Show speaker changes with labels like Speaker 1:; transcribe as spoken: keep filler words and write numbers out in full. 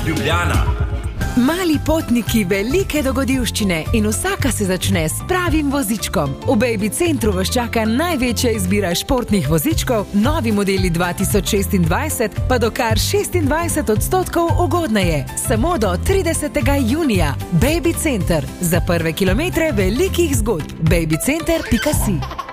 Speaker 1: Ljubljana.
Speaker 2: Mali potniki, velike dogodivščine in vsaka se začne s pravim vozičkom. V Baby Centru vas čaka največja izbira športnih vozičkov, novi modeli dva tisoč šestindvajset pa do kar šestindvajset odstotkov ugodneje. Samo do tridesetega junija. Baby Center. Za prve kilometre velikih zgodb. baby center pika si